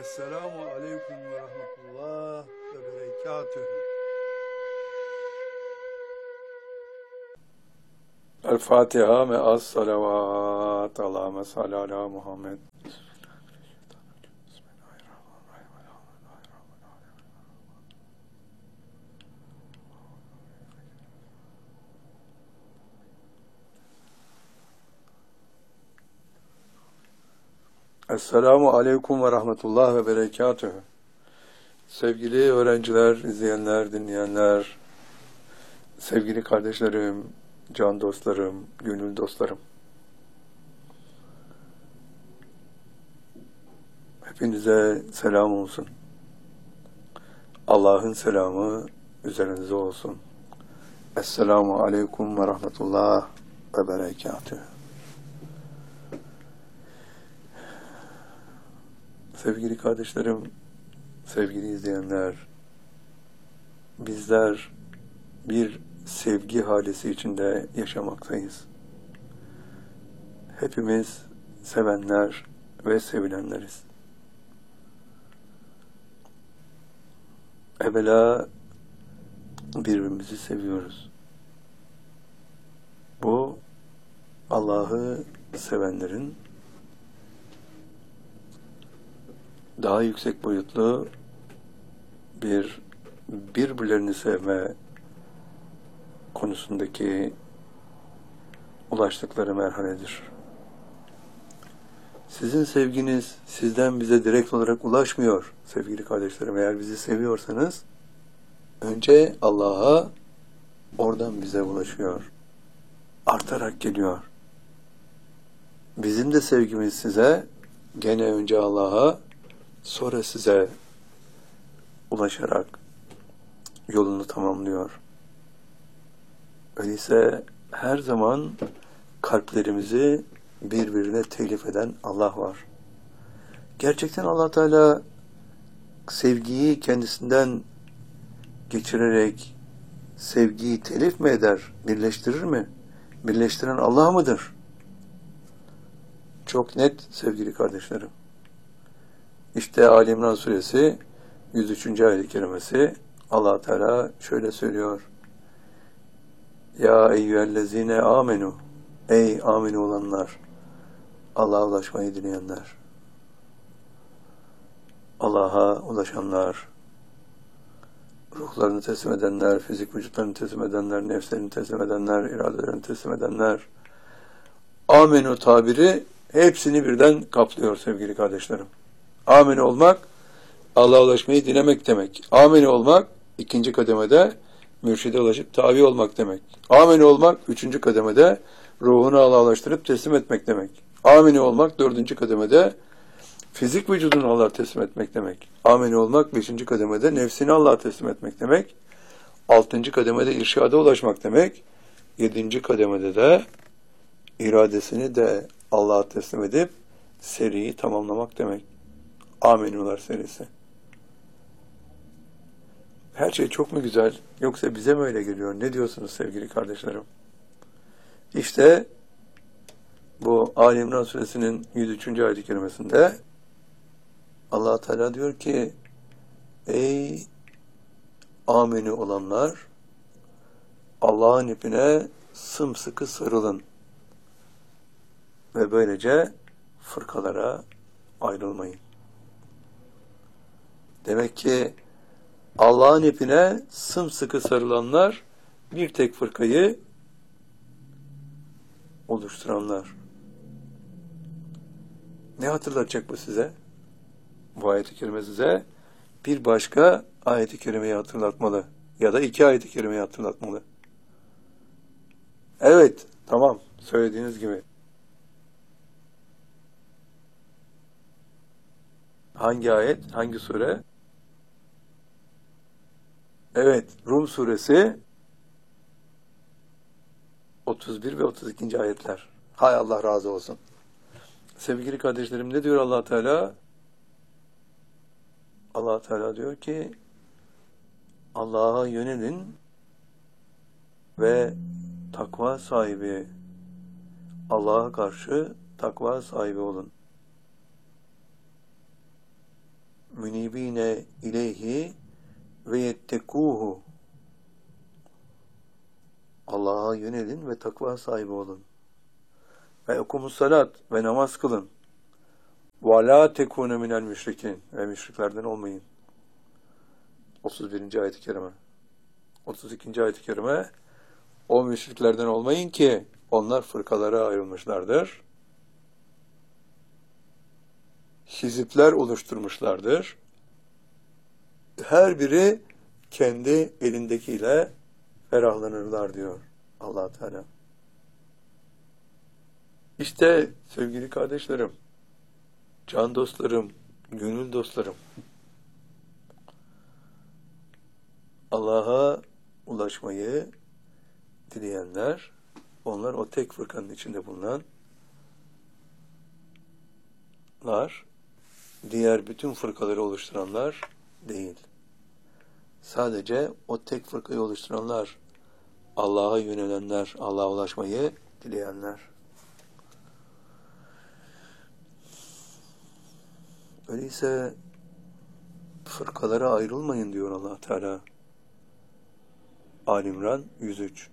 Esselamu Aleyküm ve Rahmetullah ve Berekatühü. El Fatiha ve az salavat. Allahümme salli ala Muhammed. Esselamu Aleyküm ve Rahmetullah ve Berekatühü. Sevgili öğrenciler, izleyenler, dinleyenler, sevgili kardeşlerim, can dostlarım, gönül dostlarım. Hepinize selam olsun. Allah'ın selamı üzerinize olsun. Esselamu Aleyküm ve Rahmetullah ve Berekatühü. Sevgili kardeşlerim, sevgili izleyenler, bizler bir sevgi halisi içinde yaşamaktayız. Hepimiz sevenler ve sevilenleriz. Evvela birbirimizi seviyoruz. Bu Allah'ı sevenlerin daha yüksek boyutlu birbirlerini sevme konusundaki ulaştıkları merhaledir. Sizin sevginiz sizden bize direkt olarak ulaşmıyor sevgili kardeşlerim. Eğer bizi seviyorsanız önce Allah'a, oradan bize ulaşıyor. Artarak geliyor. Bizim de sevgimiz size gene önce Allah'a, sonra size ulaşarak yolunu tamamlıyor. Öyleyse her zaman kalplerimizi birbirine telif eden Allah var. Gerçekten Allah Teala sevgiyi kendisinden geçirerek sevgiyi telif mi eder, birleştirir mi? Birleştiren Allah mıdır? Çok net sevgili kardeşlerim. İşte Ali İmran suresi 103. ayet-i kerimesi Allah Teala şöyle söylüyor. Ya eyyühellezine amenu, ey amin olanlar, Allah'a ulaşmayı dileyenler, Allah'a ulaşanlar, ruhlarını teslim edenler, fizik vücutlarını teslim edenler, nefslerini teslim edenler, iradelerini teslim edenler, amenu tabiri hepsini birden kaplıyor sevgili kardeşlerim. Amin olmak, Allah'a ulaşmayı dilemek demek. Amin olmak, ikinci kademede mürşide ulaşıp tabi olmak demek. Amin olmak, üçüncü kademede ruhunu Allah'a ulaştırıp teslim etmek demek. Amin olmak, dördüncü kademede fizik vücudunu Allah'a teslim etmek demek. Amin olmak, beşinci kademede nefsini Allah'a teslim etmek demek. Altıncı kademede irşada ulaşmak demek. Yedinci kademede de iradesini de Allah'a teslim edip seriyi tamamlamak demek. Aminular serisi. Her şey çok mu güzel, yoksa bize mi öyle geliyor? Ne diyorsunuz sevgili kardeşlerim? İşte bu Ali İmran suresinin 103. ayet-i kerimesinde Allah Teala diyor ki, ey amini olanlar, Allah'ın ipine sımsıkı sarılın ve böylece fırkalara ayrılmayın. Demek ki Allah'ın ipine sımsıkı sarılanlar bir tek fırkayı oluşturanlar. Ne hatırlatacak bu size? Bu ayet-i kerime size bir başka ayet-i kerimeyi hatırlatmalı. Ya da iki ayet-i kerimeyi hatırlatmalı. Evet, tamam, söylediğiniz gibi. Hangi ayet, hangi sure? Evet, Rum suresi 31 ve 32. ayetler. Hay Allah razı olsun. Sevgili kardeşlerim, ne diyor Allah Teala? Allah Teala diyor ki, Allah'a yönelin ve takva sahibi, Allah'a karşı takva sahibi olun. münibine ileyhi ve yettekuhu. Allah'a yönelin ve takva sahibi olun. Ve okumus salat ve namaz kılın. Ve la tekunu minel müşrikin ve müşriklerden olmayın. 31. ayet-i kerime. 32. ayet-i kerime, o müşriklerden olmayın ki onlar fırkalara ayrılmışlardır. Hizipler oluşturmuşlardır. Her biri kendi elindekiyle ferahlanırlar diyor Allah Teala. İşte sevgili kardeşlerim, can dostlarım, gönül dostlarım, Allah'a ulaşmayı dileyenler, onlar o tek fırkanın içinde bulunanlar, diğer bütün fırkaları oluşturanlar değil. Sadece o tek fırkayı oluşturanlar, Allah'a yönelenler, Allah'a ulaşmayı dileyenler. Öyleyse fırkalara ayrılmayın diyor Allah Teala. Ali İmran 103.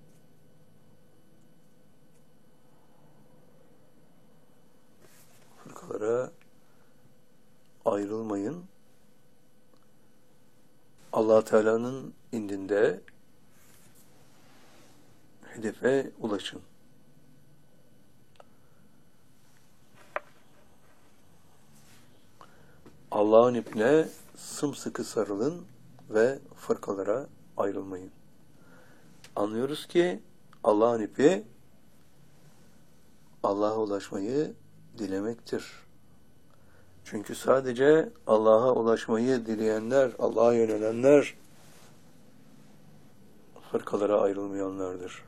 Fırkalara ayrılmayın. Allah Teala'nın indinde hedefe ulaşın. Allah'ın ipine sımsıkı sarılın ve fırkalara ayrılmayın. Anlıyoruz ki Allah'ın ipi Allah'a ulaşmayı dilemektir. Çünkü sadece Allah'a ulaşmayı dileyenler, Allah'a yönelenler fırkalara ayrılmayanlardır.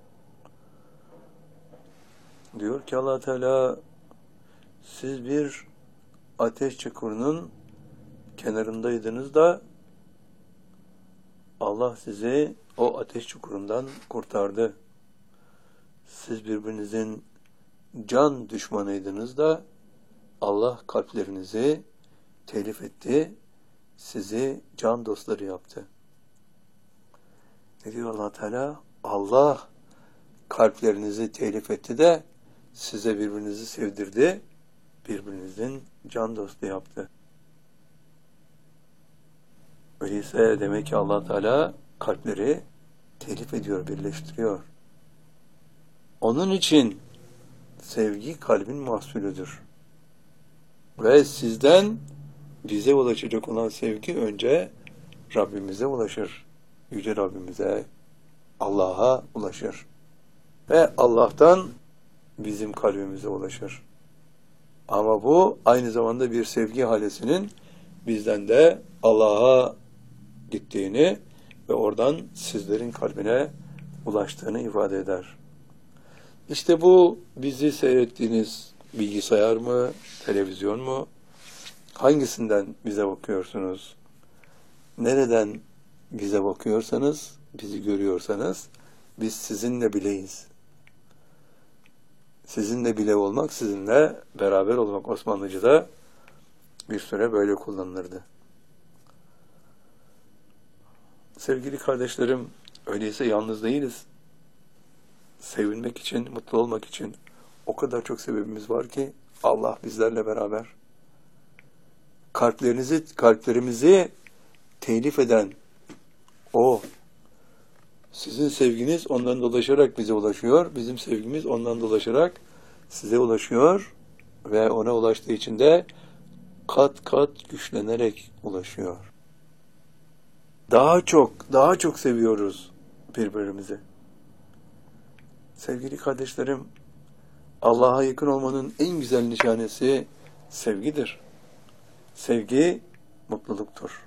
Diyor ki Allah Teala, siz bir ateş çukurunun kenarındaydınız da Allah sizi o ateş çukurundan kurtardı. Siz birbirinizin can düşmanıydınız da Allah kalplerinizi telif etti, sizi can dostları yaptı. Ne diyor Allah Teala? Allah kalplerinizi telif etti de size birbirinizi sevdirdi, birbirinizin can dostu yaptı. Öyleyse demek ki Allah Teala kalpleri telif ediyor, birleştiriyor. Onun için sevgi kalbin mahsulüdür. Ve sizden bize ulaşacak olan sevgi önce Rabbimize ulaşır. Yüce Rabbimize, Allah'a ulaşır. Ve Allah'tan bizim kalbimize ulaşır. Ama bu aynı zamanda bir sevgi halesinin bizden de Allah'a gittiğini ve oradan sizlerin kalbine ulaştığını ifade eder. İşte bu bizi seyrettiğiniz bilgisayar mı, televizyon mu? Hangisinden bize bakıyorsunuz? Nereden bize bakıyorsanız, bizi görüyorsanız biz sizinle bileyiz. Sizinle bile olmak, sizinle beraber olmak Osmanlıca'da bir süre böyle kullanılırdı. Sevgili kardeşlerim, öyleyse yalnız değiliz. Sevinmek için, mutlu olmak için o kadar çok sebebimiz var ki Allah bizlerle beraber. Kalplerimizi telif eden o. Sizin sevginiz ondan dolaşarak bize ulaşıyor. Bizim sevgimiz ondan dolaşarak size ulaşıyor. Ve ona ulaştığı için de kat kat güçlenerek ulaşıyor. Daha çok seviyoruz birbirimizi. Sevgili kardeşlerim, Allah'a yakın olmanın en güzel nişanesi sevgidir. Sevgi mutluluktur.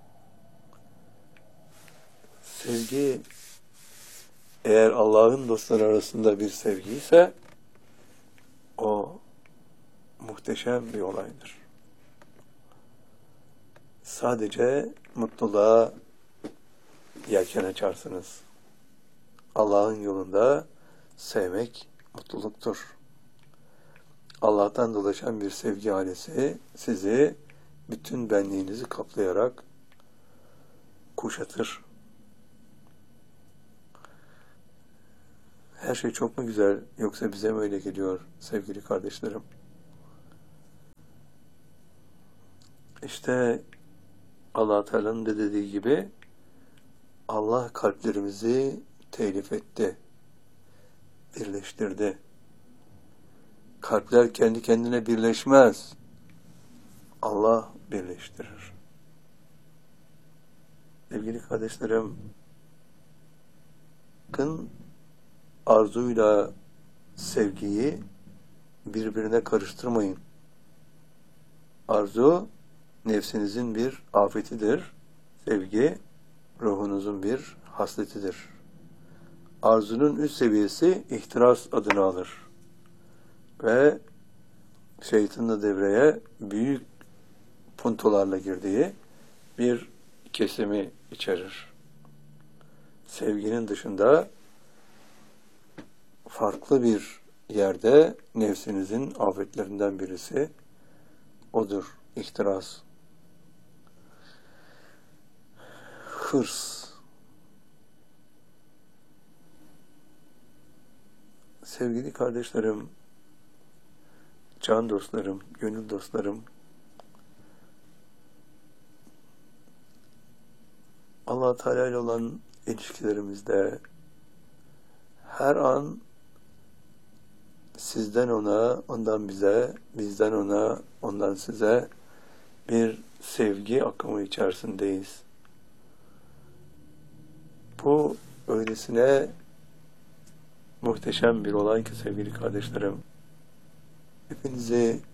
Sevgi, eğer Allah'ın dostları arasında bir sevgi ise o muhteşem bir olaydır. Sadece mutluluğa yelken açarsınız. Allah'ın yolunda sevmek mutluluktur. Allah'tan dolaşan bir sevgi ailesi sizi bütün benliğinizi kaplayarak kuşatır. Her şey çok mu güzel, yoksa bize mi öyle geliyor sevgili kardeşlerim? İşte Allah Teala'nın da dediği gibi Allah kalplerimizi telif etti, birleştirdi. Kalpler kendi kendine birleşmez. Allah birleştirir. Sevgili kardeşlerim, bakın, arzuyla sevgiyi birbirine karıştırmayın. Arzu nefsinizin bir afetidir. Sevgi ruhunuzun bir hasletidir. Arzunun üst seviyesi ihtiras adını alır. Ve şeytanın devreye büyük puntolarla girdiği bir kesimi içerir. Sevginin dışında farklı bir yerde nefsinizin afetlerinden birisi odur, ihtiras. Hırs. Sevgili kardeşlerim, can dostlarım, gönül dostlarım, Allah Teala ile olan ilişkilerimizde her an sizden ona, ondan bize, bizden ona, ondan size bir sevgi akımı içerisindeyiz. Bu öylesine muhteşem bir olay ki sevgili kardeşlerim, hepinizi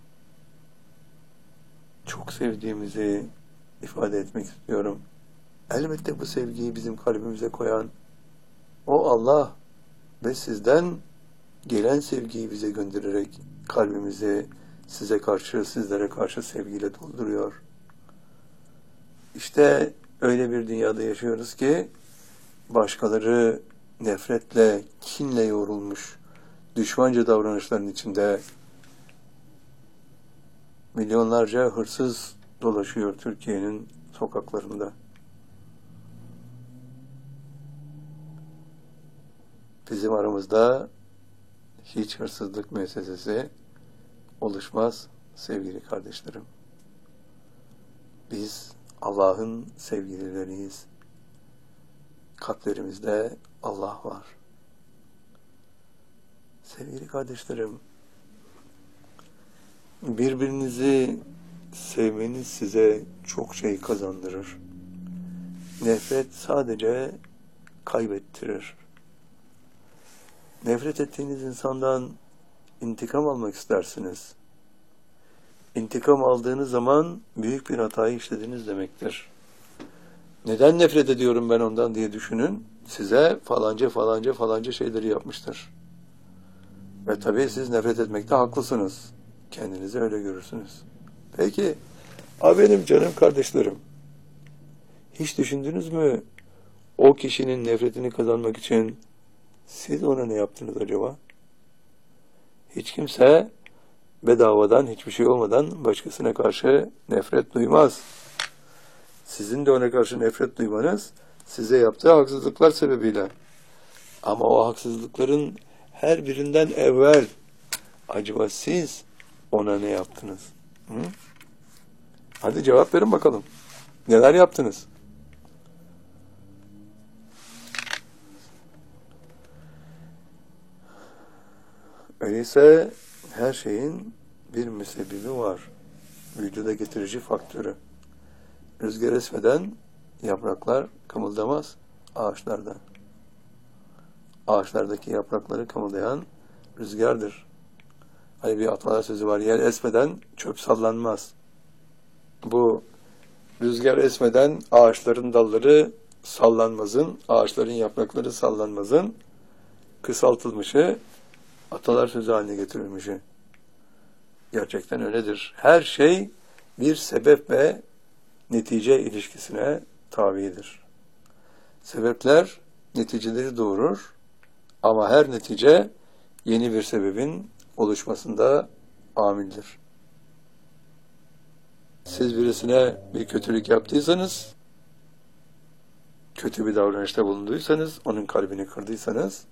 çok sevdiğimizi ifade etmek istiyorum. Elbette bu sevgiyi bizim kalbimize koyan o Allah ve sizden gelen sevgiyi bize göndererek kalbimizi size karşı, sizlere karşı sevgiyle dolduruyor. İşte öyle bir dünyada yaşıyoruz ki başkaları nefretle, kinle yoğrulmuş düşmanca davranışların içinde milyonlarca hırsız dolaşıyor Türkiye'nin sokaklarında. Bizim aramızda hiç hırsızlık müessesesi oluşmaz sevgili kardeşlerim. Biz Allah'ın sevgilileriyiz. Kalplerimizde Allah var. Sevgili kardeşlerim, birbirinizi sevmeniz size çok şey kazandırır. Nefret sadece kaybettirir. Nefret ettiğiniz insandan intikam almak istersiniz. İntikam aldığınız zaman büyük bir hatayı işlediniz demektir. Neden nefret ediyorum ben ondan diye düşünün. Size falanca şeyleri yapmıştır. Ve tabii siz nefret etmekte haklısınız. Kendinizi öyle görürsünüz. Peki, benim canım kardeşlerim, hiç düşündünüz mü o kişinin nefretini kazanmak için siz ona ne yaptınız acaba? Hiç kimse bedavadan, hiçbir şey olmadan başkasına karşı nefret duymaz. Sizin de ona karşı nefret duymanız size yaptığı haksızlıklar sebebiyle. Ama o haksızlıkların her birinden evvel acaba siz ona ne yaptınız? Hı? Hadi cevap verin bakalım. Neler yaptınız? Öyleyse her şeyin bir müsebbibi var. Vücuda getirici faktörü. Rüzgar esmeden yapraklar kımıldamaz ağaçlarda. Ağaçlardaki yaprakları kımıldayan rüzgardır. Hani bir atalar sözü var, yer esmeden çöp sallanmaz. Bu rüzgar esmeden ağaçların dalları sallanmazın, ağaçların yaprakları sallanmazın kısaltılmışı, atalar sözü haline getirilmişi. Gerçekten öyledir. Her şey bir sebep ve netice ilişkisine tabidir. Sebepler neticeleri doğurur ama her netice yeni bir sebebin oluşmasında amildir. Siz birisine bir kötülük yaptıysanız, kötü bir davranışta bulunduysanız, onun kalbini kırdıysanız,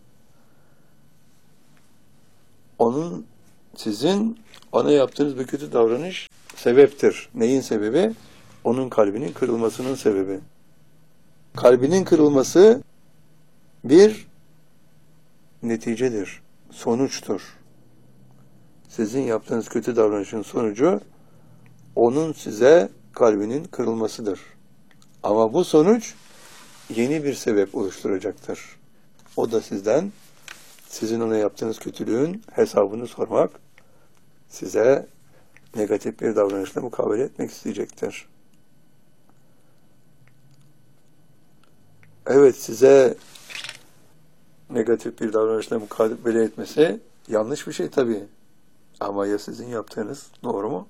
sizin ona yaptığınız bir kötü davranış sebeptir. Neyin sebebi? Onun kalbinin kırılmasının sebebi. Kalbinin kırılması bir neticedir, sonuçtur. Sizin yaptığınız kötü davranışın sonucu, onun size kalbinin kırılmasıdır. Ama bu sonuç yeni bir sebep oluşturacaktır. O da sizin ona yaptığınız kötülüğün hesabını sormak, size negatif bir davranışla mukabele etmek isteyecektir. Evet, size negatif bir davranışla mukabele etmesi yanlış bir şey tabii. Ama ya sizin yaptığınız doğru mu?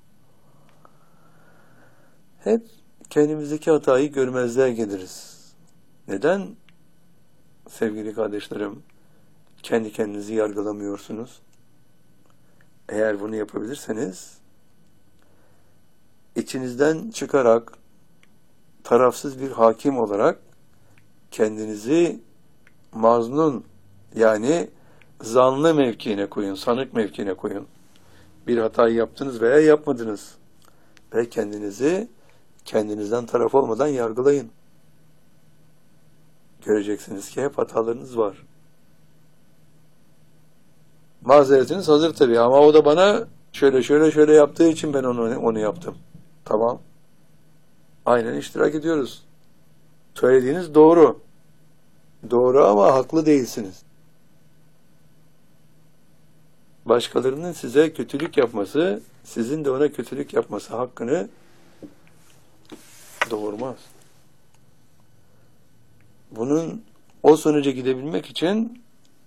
Hep kendimizdeki hatayı görmezliğe geliriz. Neden sevgili kardeşlerim kendi kendinizi yargılamıyorsunuz? Eğer bunu yapabilirseniz içinizden çıkarak tarafsız bir hakim olarak kendinizi maznun, yani zanlı mevkiine koyun, sanık mevkiine koyun. Bir hatayı yaptınız veya yapmadınız. Ve kendinizden taraf olmadan yargılayın. Göreceksiniz ki hep hatalarınız var. Mazeretiniz hazır tabii ama o da bana şöyle yaptığı için ben onu yaptım. Tamam. Aynen iştirak ediyoruz. Söylediğiniz doğru. Doğru ama haklı değilsiniz. Başkalarının size kötülük yapması, sizin de ona kötülük yapması hakkını doğurmaz. O sonuca gidebilmek için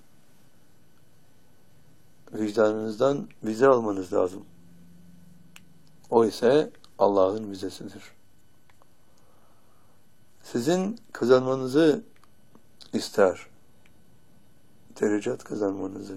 vicdanınızdan vize almanız lazım. O ise Allah'ın vizesidir. Sizin kazanmanızı ister. Derecat kazanmanızı.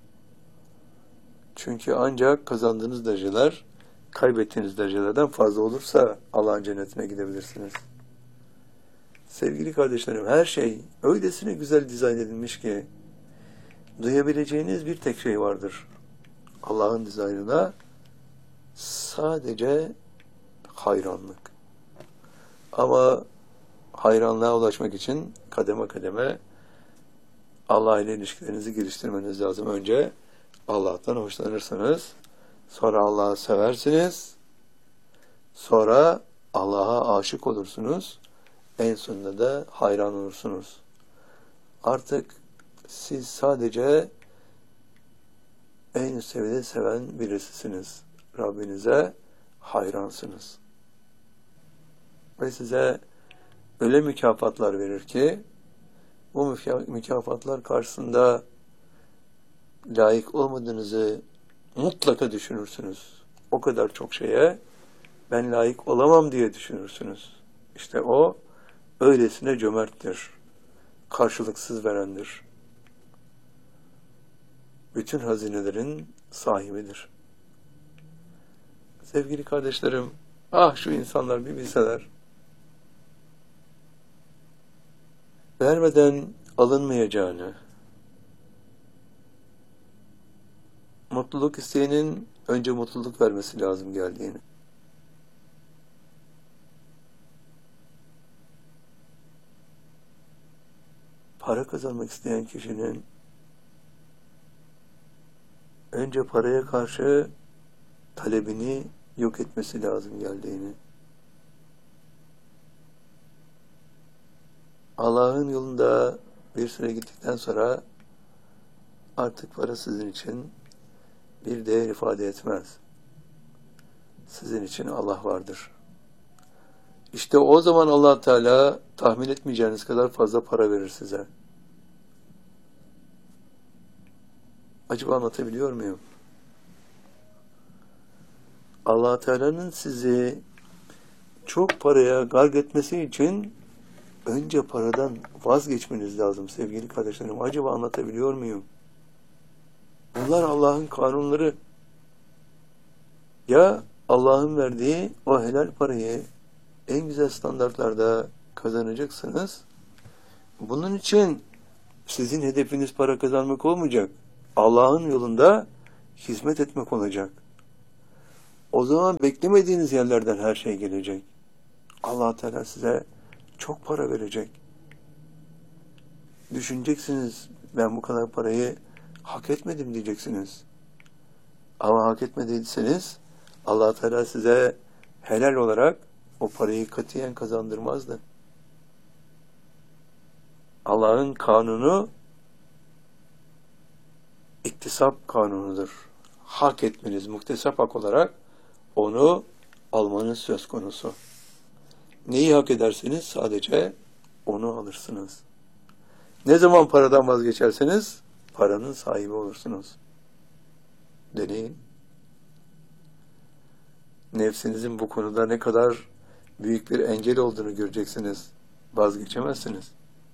Çünkü ancak kazandığınız dereceler kaybettiğiniz derecelerden fazla olursa Allah'ın cennetine gidebilirsiniz. Sevgili kardeşlerim, her şey öylesine güzel dizayn edilmiş ki duyabileceğiniz bir tek şey vardır. Allah'ın dizaynına sadece hayranlık. Ama hayranlığa ulaşmak için kademe kademe Allah ile ilişkilerinizi geliştirmeniz lazım. Önce Allah'tan hoşlanırsınız. Sonra Allah'ı seversiniz. Sonra Allah'a aşık olursunuz. En sonunda da hayran olursunuz. Artık siz sadece en sevdiğini seven birisisiniz. Rabbinize hayransınız. Ve size öyle mükafatlar verir ki bu mükafatlar karşısında layık olmadığınızı mutlaka düşünürsünüz. O kadar çok şeye ben layık olamam diye düşünürsünüz. İşte o öylesine cömerttir. Karşılıksız verendir. Bütün hazinelerin sahibidir. Sevgili kardeşlerim, şu insanlar bir bilseler, vermeden alınmayacağını, mutluluk isteyenin önce mutluluk vermesi lazım geldiğini, para kazanmak isteyen kişinin önce paraya karşı talebini yok etmesi lazım geldiğini, Allah'ın yolunda bir süre gittikten sonra artık para sizin için bir değer ifade etmez. Sizin için Allah vardır. İşte o zaman Allah Teala tahmin etmeyeceğiniz kadar fazla para verir size. Acaba anlatabiliyor muyum? Allah Teala'nın sizi çok paraya gark etmesi için önce paradan vazgeçmeniz lazım sevgili kardeşlerim. Acaba anlatabiliyor muyum? Bunlar Allah'ın kanunları. Ya Allah'ın verdiği o helal parayı en güzel standartlarda kazanacaksınız. Bunun için sizin hedefiniz para kazanmak olmayacak. Allah'ın yolunda hizmet etmek olacak. O zaman beklemediğiniz yerlerden her şey gelecek. Allah Teala size çok para verecek. Düşüneceksiniz, ben bu kadar parayı hak etmedim diyeceksiniz. Ama hak etmediyseniz Allah Teala size helal olarak o parayı katiyen kazandırmazdı. Allah'ın kanunu iktisap kanunudur. Hak etmeniz, muktesap hak olarak onu almanız söz konusu. Neyi hak ederseniz sadece onu alırsınız. Ne zaman paradan vazgeçerseniz paranın sahibi olursunuz. Deneyin. Nefsinizin bu konuda ne kadar büyük bir engel olduğunu göreceksiniz. Vazgeçemezsiniz.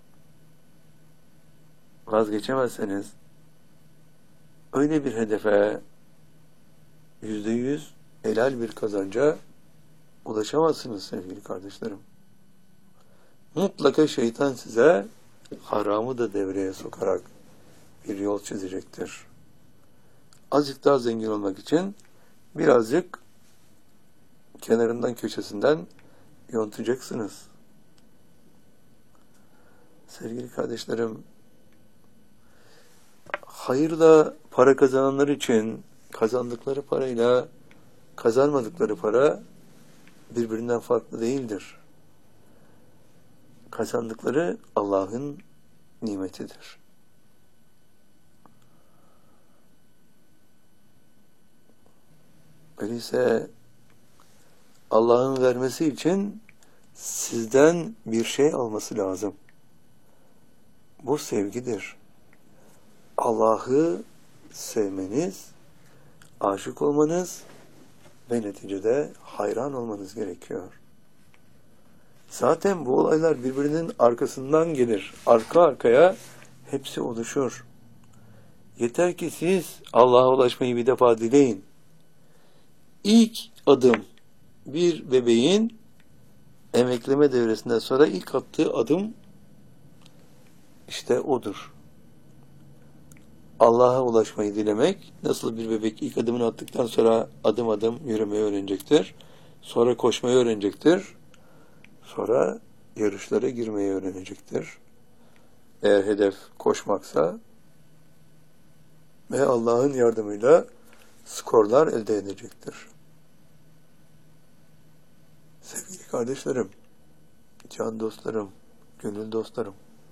Vazgeçemezseniz öyle bir hedefe %100 helal bir kazanca ulaşamazsınız sevgili kardeşlerim. Mutlaka şeytan size haramı da devreye sokarak bir yol çizecektir. Azıcık daha zengin olmak için birazcık kenarından köşesinden yontacaksınız. Sevgili kardeşlerim, hayırla para kazananlar için kazandıkları parayla kazanmadıkları para birbirinden farklı değildir. Kazandıkları Allah'ın nimetidir. Öyleyse Allah'ın vermesi için sizden bir şey alması lazım. Bu sevgidir. Allah'ı sevmeniz, aşık olmanız ve neticede hayran olmanız gerekiyor. Zaten bu olaylar birbirinin arkasından gelir. Arka arkaya hepsi oluşur. Yeter ki siz Allah'a ulaşmayı bir defa dileyin. İlk adım bir bebeğin emekleme devresinden sonra ilk attığı adım işte odur. Allah'a ulaşmayı dilemek, nasıl bir bebek ilk adımını attıktan sonra adım adım yürümeyi öğrenecektir. Sonra koşmayı öğrenecektir. Sonra yarışlara girmeyi öğrenecektir. Eğer hedef koşmaksa ve Allah'ın yardımıyla skorlar elde edecektir. Sevgili kardeşlerim, can dostlarım, gönül dostlarım,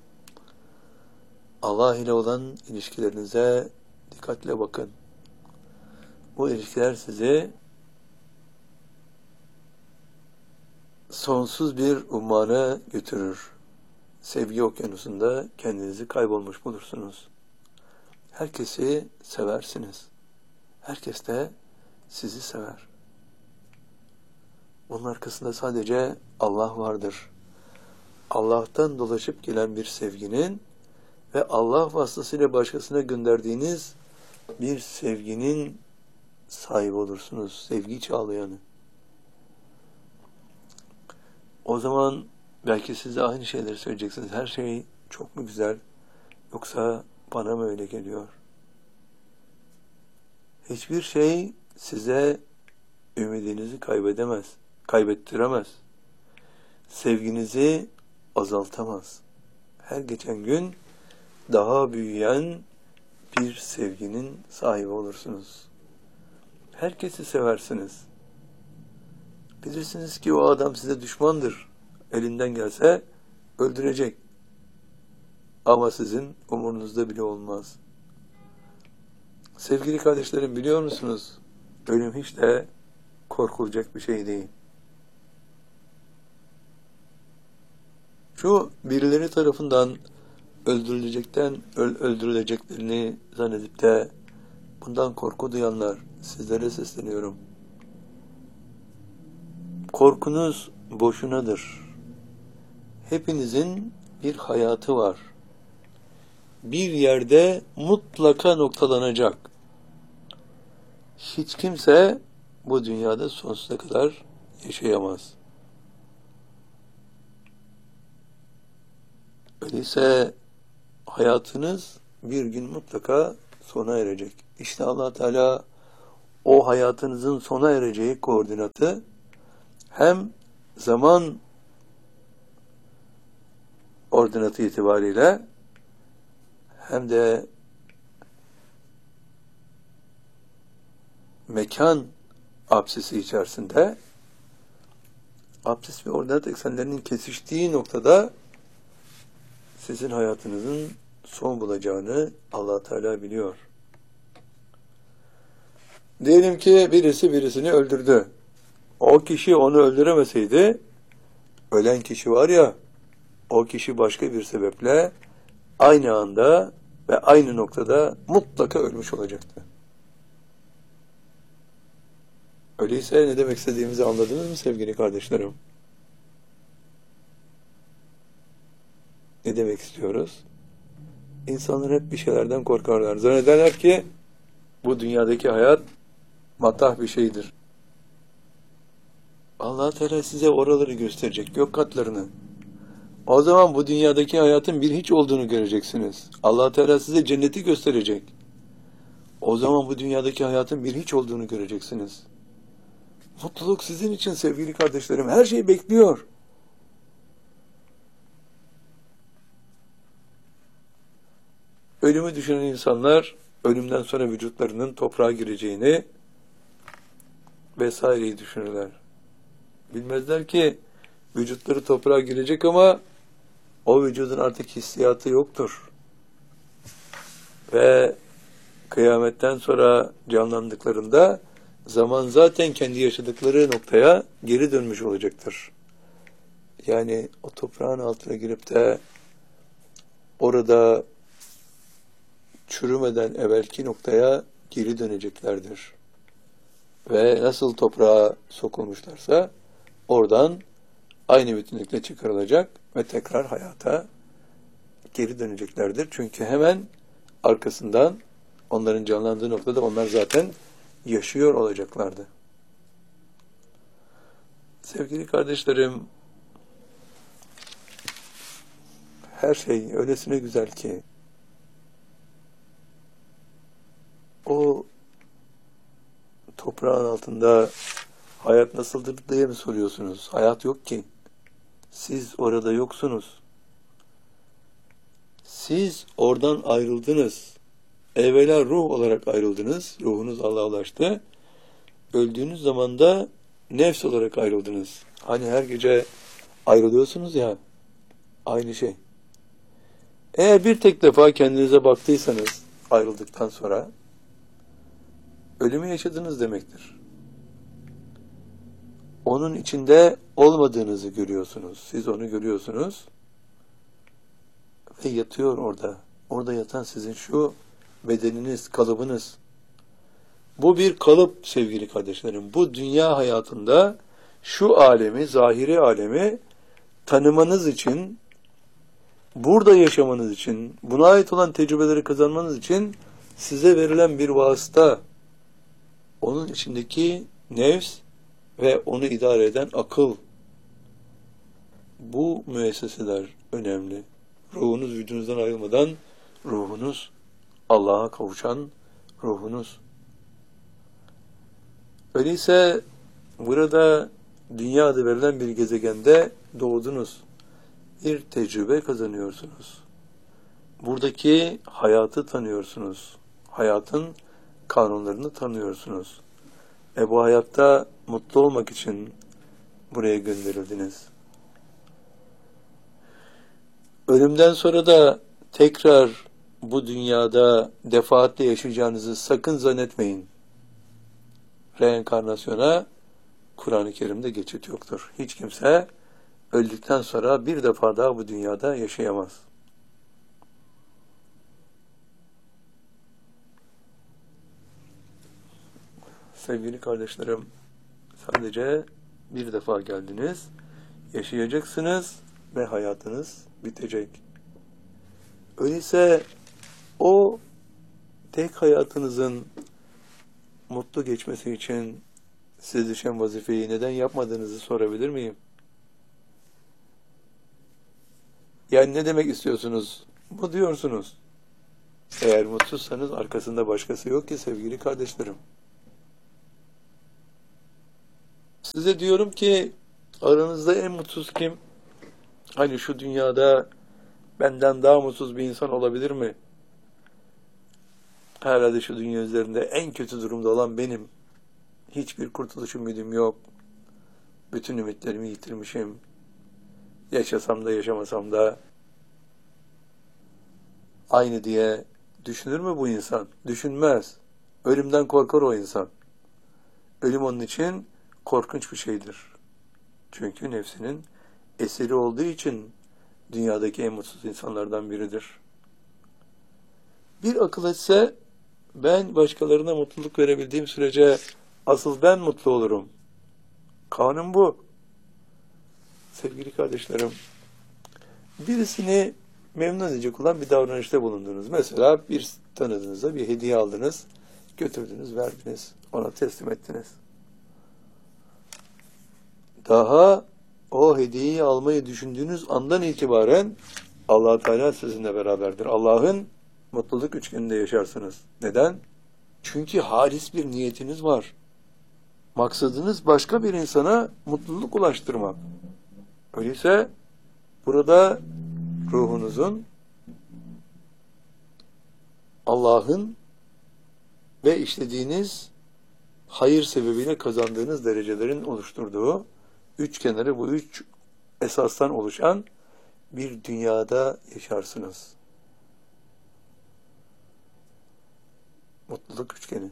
Allah ile olan ilişkilerinize dikkatle bakın. Bu ilişkiler sizi sonsuz bir ummana götürür. Sevgi okyanusunda kendinizi kaybolmuş bulursunuz. Herkesi seversiniz. Herkes de sizi sever. Bunun arkasında sadece Allah vardır. Allah'tan dolaşıp gelen bir sevginin ve Allah vasıtasıyla başkasına gönderdiğiniz bir sevginin sahibi olursunuz. Sevgi çağlayanı. O zaman belki siz de aynı şeyleri söyleyeceksiniz. Her şey çok mu güzel? Yoksa bana mı öyle geliyor? Hiçbir şey size ümidinizi kaybettiremez. Sevginizi azaltamaz. Her geçen gün daha büyüyen bir sevginin sahibi olursunuz. Herkesi seversiniz. Bilirsiniz ki o adam size düşmandır. Elinden gelse öldürecek. Ama sizin umurunuzda bile olmaz. Sevgili kardeşlerim, biliyor musunuz? Ölüm hiç de korkulacak bir şey değil. Şu birileri tarafından öldürüleceklerini zannedip de bundan korku duyanlar, sizlere sesleniyorum. Korkunuz boşunadır. Hepinizin bir hayatı var. Bir yerde mutlaka noktalanacak. Hiç kimse bu dünyada sonsuza kadar yaşayamaz. Öyleyse hayatınız bir gün mutlaka sona erecek. İşte Allah Teala o hayatınızın sona ereceği koordinatı hem zaman ordinatı itibariyle hem de mekan apsisi içerisinde apsis ve ordinat eksenlerinin kesiştiği noktada sizin hayatınızın son bulacağını Allah Teala biliyor. Diyelim ki birisi birisini öldürdü. O kişi onu öldüremeseydi, ölen kişi var ya, o kişi başka bir sebeple aynı anda ve aynı noktada mutlaka ölmüş olacaktı. Öyleyse ne demek istediğimizi anladınız mı sevgili kardeşlerim? Ne demek istiyoruz? İnsanlar hep bir şeylerden korkarlar. Zannederler ki bu dünyadaki hayat matah bir şeydir. Allah Teala size oraları gösterecek, gök katlarını. O zaman bu dünyadaki hayatın bir hiç olduğunu göreceksiniz. Allah Teala size cenneti gösterecek. O zaman bu dünyadaki hayatın bir hiç olduğunu göreceksiniz. Mutluluk sizin için sevgili kardeşlerim. Her şey bekliyor. Ölümü düşünen insanlar ölümden sonra vücutlarının toprağa gireceğini vesaireyi düşünürler. Bilmezler ki vücutları toprağa girecek ama o vücudun artık hissiyatı yoktur. Ve kıyametten sonra canlandıklarında zaman zaten kendi yaşadıkları noktaya geri dönmüş olacaktır. Yani o toprağın altına girip de orada çürümeden evvelki noktaya geri döneceklerdir. Ve nasıl toprağa sokulmuşlarsa oradan aynı bütünlükle çıkarılacak ve tekrar hayata geri döneceklerdir. Çünkü hemen arkasından onların canlandığı noktada onlar zaten yaşıyor olacaklardı. Sevgili kardeşlerim, her şey öylesine güzel ki o toprağın altında hayat nasıldır diye mi soruyorsunuz? Hayat yok ki. Siz orada yoksunuz. Siz oradan ayrıldınız. Evvela ruh olarak ayrıldınız. Ruhunuz Allah'a ulaştı. Öldüğünüz zaman da nefs olarak ayrıldınız. Hani her gece ayrılıyorsunuz ya, aynı şey. Eğer bir tek defa kendinize baktıysanız ayrıldıktan sonra ölümü yaşadınız demektir. Onun içinde olmadığınızı görüyorsunuz. Siz onu görüyorsunuz ve yatıyor orada. Orada yatan sizin şu bedeniniz, kalıbınız. Bu bir kalıp sevgili kardeşlerim. Bu dünya hayatında şu alemi, zahiri alemi tanımanız için, burada yaşamanız için, buna ait olan tecrübeleri kazanmanız için size verilen bir vasıta. Onun içindeki nefs ve onu idare eden akıl. Bu müesseseler önemli. Ruhunuz vücudunuzdan ayrılmadan ruhunuz Allah'a kavuşan ruhunuz. Öyleyse burada dünya adı verilen bir gezegende doğdunuz. Bir tecrübe kazanıyorsunuz. Buradaki hayatı tanıyorsunuz. Hayatın kanunlarını tanıyorsunuz. Bu hayatta mutlu olmak için buraya gönderildiniz. Ölümden sonra da tekrar bu dünyada defaatle yaşayacağınızı sakın zannetmeyin. Reenkarnasyona Kur'an-ı Kerim'de geçit yoktur. Hiç kimse öldükten sonra bir defa daha bu dünyada yaşayamaz. Sevgili kardeşlerim, sadece bir defa geldiniz, yaşayacaksınız ve hayatınız bitecek. Öyleyse o tek hayatınızın mutlu geçmesi için size düşen vazifeyi neden yapmadığınızı sorabilir miyim? Yani ne demek istiyorsunuz? Bu diyorsunuz. Eğer mutsuzsanız arkasında başkası yok ki sevgili kardeşlerim. Size diyorum ki aranızda en mutsuz kim? Hani şu dünyada benden daha mutsuz bir insan olabilir mi? Herhalde şu dünya üzerinde en kötü durumda olan benim. Hiçbir kurtuluş ümidim yok. Bütün ümitlerimi yitirmişim. Yaşasam da yaşamasam da aynı diye düşünür mü bu insan? Düşünmez. Ölümden korkar o insan. Ölüm onun için korkunç bir şeydir. Çünkü nefsinin esiri olduğu için dünyadaki en mutsuz insanlardan biridir. Bir akıl etse ben başkalarına mutluluk verebildiğim sürece asıl ben mutlu olurum. Kanun bu. Sevgili kardeşlerim, birisini memnun edecek olan bir davranışta bulundunuz. Mesela bir tanıdığınıza bir hediye aldınız, götürdünüz, verdiniz, ona teslim ettiniz. Daha o hediyeyi almayı düşündüğünüz andan itibaren Allah Teala sizinle beraberdir. Allah'ın mutluluk üçgeninde yaşarsınız. Neden? Çünkü halis bir niyetiniz var. Maksadınız başka bir insana mutluluk ulaştırmak. Öyleyse burada ruhunuzun Allah'ın ve işlediğiniz hayır sebebiyle kazandığınız derecelerin oluşturduğu üç kenarı, bu üç esastan oluşan bir dünyada yaşarsınız. Mutluluk üçgeni.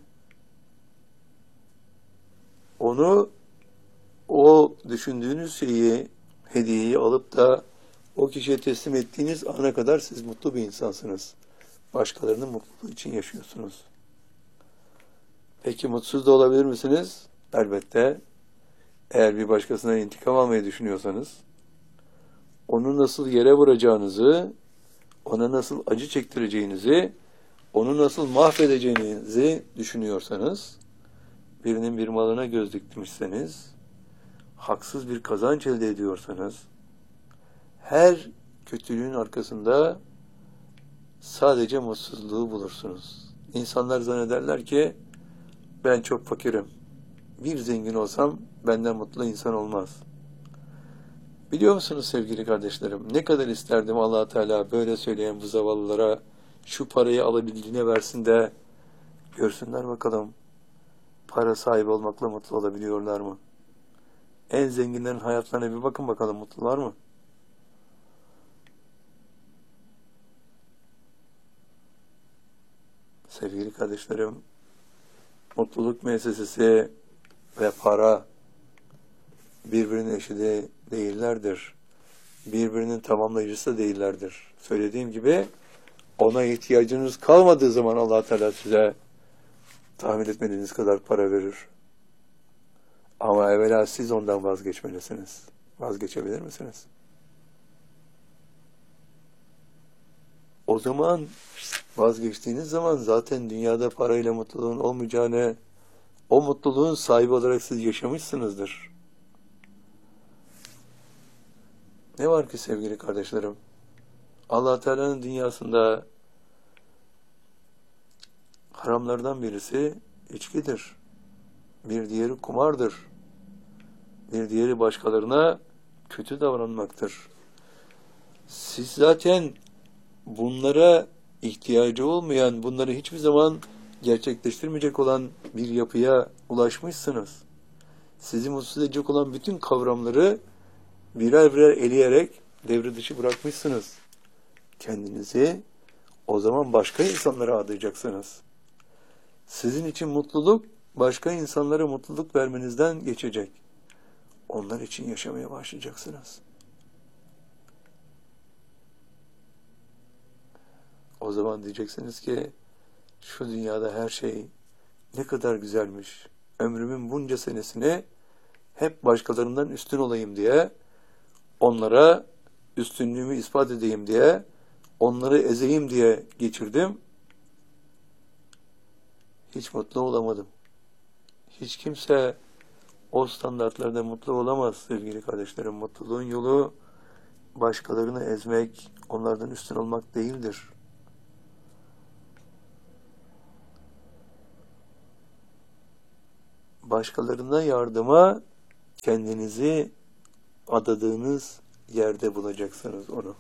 Onu, o düşündüğünüz şeyi, hediyeyi alıp da o kişiye teslim ettiğiniz ana kadar siz mutlu bir insansınız. Başkalarının mutluluğu için yaşıyorsunuz. Peki mutsuz da olabilir misiniz? Elbette. Eğer bir başkasına intikam almayı düşünüyorsanız, onu nasıl yere vuracağınızı, ona nasıl acı çektireceğinizi, onu nasıl mahvedeceğinizi düşünüyorsanız, birinin bir malına göz dikmişseniz, haksız bir kazanç elde ediyorsanız, her kötülüğün arkasında sadece mutsuzluğu bulursunuz. İnsanlar zannederler ki ben çok fakirim. Bir zengin olsam benden mutlu insan olmaz. Biliyor musunuz sevgili kardeşlerim? Ne kadar isterdim Allah Teala böyle söyleyen bu zavallılara şu parayı alabildiğine versin de görsünler bakalım. Para sahibi olmakla mutlu olabiliyorlar mı? En zenginlerin hayatlarına bir bakın bakalım, mutlular mı? Sevgili kardeşlerim, mutluluk müessesesi ve para birbirinin eşi de değillerdir. Birbirinin tamamlayıcısı da değillerdir. Söylediğim gibi ona ihtiyacınız kalmadığı zaman Allah Teala size tahmin etmediğiniz kadar para verir. Ama evvela siz ondan vazgeçmelisiniz. Vazgeçebilir misiniz? O zaman vazgeçtiğiniz zaman zaten dünyada parayla mutluluğun olmayacağını, o mutluluğun sahibi olarak siz yaşamışsınızdır. Ne var ki sevgili kardeşlerim? Allah Teala'nın dünyasında haramlardan birisi içkidir. Bir diğeri kumardır. Bir diğeri başkalarına kötü davranmaktır. Siz zaten bunlara ihtiyacı olmayan, bunları hiçbir zaman gerçekleştirmeyecek olan bir yapıya ulaşmışsınız. Sizi mutsuz edecek olan bütün kavramları birer birer eleyerek devre dışı bırakmışsınız. Kendinizi o zaman başka insanlara adayacaksınız. Sizin için mutluluk, başka insanlara mutluluk vermenizden geçecek. Onlar için yaşamaya başlayacaksınız. O zaman diyeceksiniz ki, şu dünyada her şey ne kadar güzelmiş. Ömrümün bunca senesini hep başkalarından üstün olayım diye, onlara üstünlüğümü ispat edeyim diye, onları ezeyim diye geçirdim. Hiç mutlu olamadım. Hiç kimse o standartlarda mutlu olamaz sevgili kardeşlerim. Mutluluğun yolu başkalarını ezmek, onlardan üstün olmak değildir. Başkalarına yardıma kendinizi adadığınız yerde bulacaksınız onu.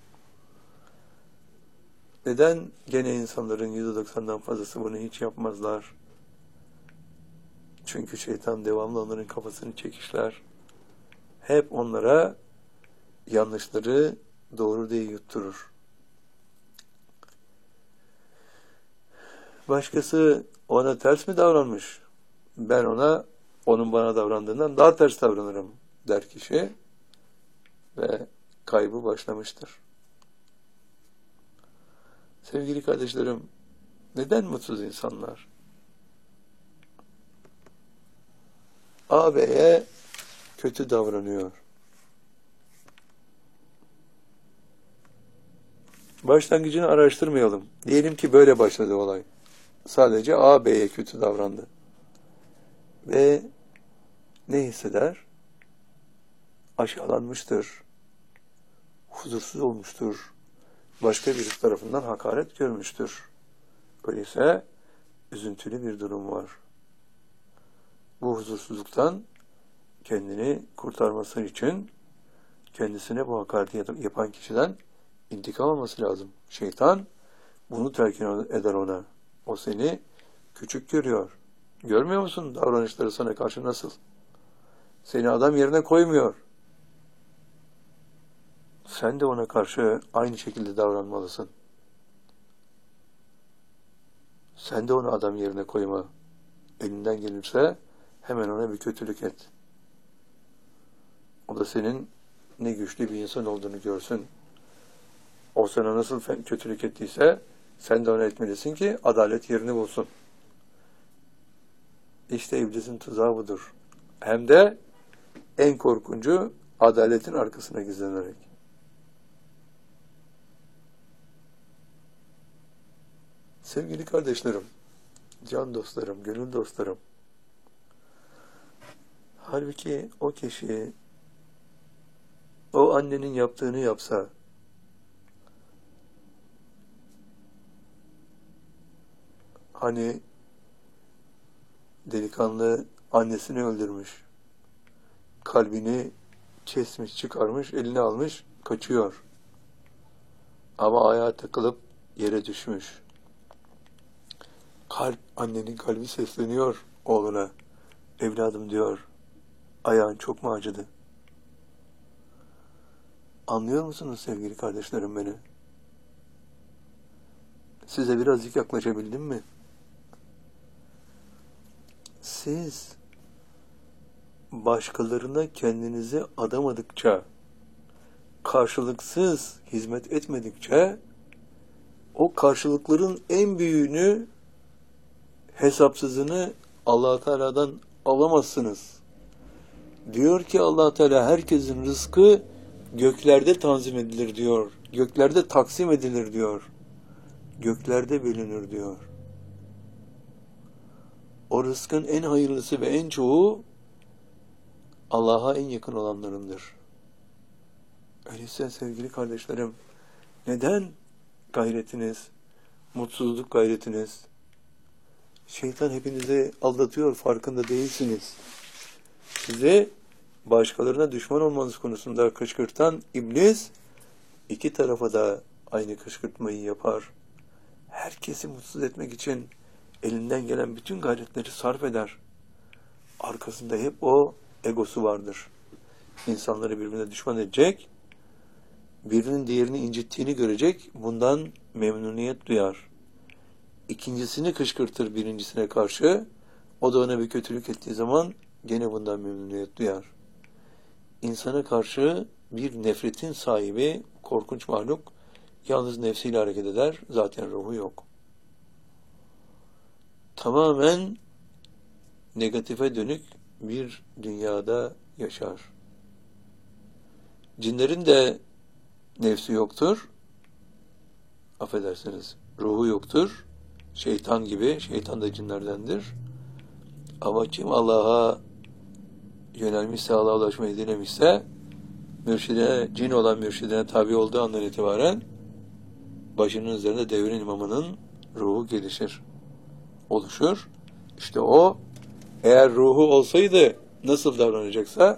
Neden gene insanların %90'dan fazlası bunu hiç yapmazlar? Çünkü şeytan devamlı onların kafasını çekişler. Hep onlara yanlışları doğru diye yutturur. Başkası ona ters mi davranmış? Ben ona, onun bana davrandığından daha ters davranırım der kişi ve kaybı başlamıştır. Sevgili kardeşlerim, neden mutsuz insanlar? Ağabeye kötü davranıyor. Başlangıcını araştırmayalım. Diyelim ki böyle başladı olay. Sadece ağabeye kötü davrandı. Ve ne hisseder? Aşağılanmıştır. Huzursuz olmuştur. Başka birisi tarafından hakaret görmüştür. Öyleyse üzüntülü bir durum var. Bu huzursuzluktan kendini kurtarması için kendisine bu hakareti yapan kişiden intikam alması lazım. Şeytan bunu telkin eder ona. O seni küçük görüyor. Görmüyor musun davranışları sana karşı nasıl? Seni adam yerine koymuyor. Sen de ona karşı aynı şekilde davranmalısın. Sen de onu adam yerine koyma. Elinden gelirse hemen ona bir kötülük et. O da senin ne güçlü bir insan olduğunu görsün. O sana nasıl kötülük ettiyse sen de ona etmelisin ki adalet yerini bulsun. İşte iblisin tuzağı budur. Hem de en korkuncu adaletin arkasına gizlenerek. Sevgili kardeşlerim, can dostlarım, gönül dostlarım, halbuki o kişi o annenin yaptığını yapsa, hani delikanlı annesini öldürmüş, kalbini kesmiş, çıkarmış, eline almış, kaçıyor. Ama ayağa takılıp yere düşmüş. Annenin kalbi sesleniyor oğluna. Evladım diyor, ayağın çok mu acıdı? Anlıyor musunuz sevgili kardeşlerim beni? Size birazcık yaklaşabildim mi? Siz başkalarına kendinizi adamadıkça, karşılıksız hizmet etmedikçe, o karşılıkların en büyüğünü, hesapsızını Allah Teala'dan alamazsınız. Diyor ki Allah Teala, herkesin rızkı göklerde tanzim edilir diyor. Göklerde taksim edilir diyor. Göklerde bölünür diyor. O rızkın en hayırlısı ve en çoğu Allah'a en yakın olanlarındır. Öyleyse sevgili kardeşlerim, neden gayretiniz, mutsuzluk gayretiniz? Şeytan hepinizi aldatıyor, farkında değilsiniz. Sizi başkalarına düşman olmanız konusunda kışkırtan iblis, iki tarafa da aynı kışkırtmayı yapar. Herkesi mutsuz etmek için elinden gelen bütün gayretleri sarf eder. Arkasında hep o egosu vardır. İnsanları birbirine düşman edecek, birinin diğerini incittiğini görecek, bundan memnuniyet duyar. İkincisini kışkırtır birincisine karşı, o da ona bir kötülük ettiği zaman gene bundan memnuniyet duyar. İnsana karşı bir nefretin sahibi, korkunç mahluk, yalnız nefsiyle hareket eder, zaten ruhu yok. Tamamen negatife dönük bir dünyada yaşar. Cinlerin de nefsi yoktur, affedersiniz, ruhu yoktur. Şeytan gibi, şeytan da cinlerdendir. Ama kim Allah'a yönelmişse, Allah'a ulaşmayı dilemişse, mürşidine, cin olan mürşidine tabi olduğu andan itibaren başının üzerinde devrin imamının ruhu gelişir, oluşur. İşte o, eğer ruhu olsaydı nasıl davranacaksa